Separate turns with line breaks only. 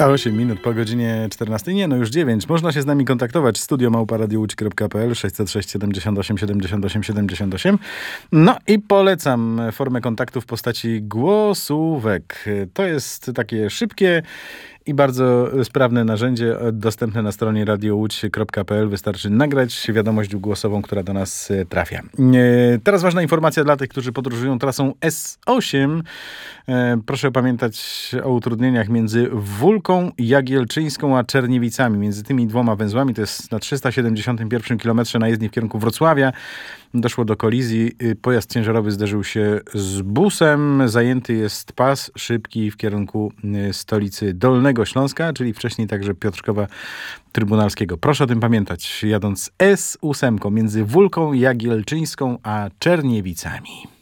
A 8 minut po godzinie 14. Nie, no już 9. Można się z nami kontaktować. studio@radiołódź.pl 606 78 78 78. No i polecam formę kontaktu w postaci głosówek. To jest takie szybkie i bardzo sprawne narzędzie dostępne na stronie radiołódź.pl. Wystarczy nagrać wiadomość głosową, która do nas trafia. Teraz ważna informacja dla tych, którzy podróżują trasą S8. Proszę pamiętać o utrudnieniach między Wólką Jagielczyńską a Czerniewicami. Między tymi dwoma węzłami, to jest na 371 km na jezdni w kierunku Wrocławia. Doszło do kolizji. Pojazd ciężarowy zderzył się z busem. Zajęty jest pas szybki w kierunku stolicy Dolnego Śląska, czyli wcześniej także Piotrkowa Trybunalskiego. Proszę o tym pamiętać, jadąc S8 między Wólką Jagielczyńską a Czerniewicami.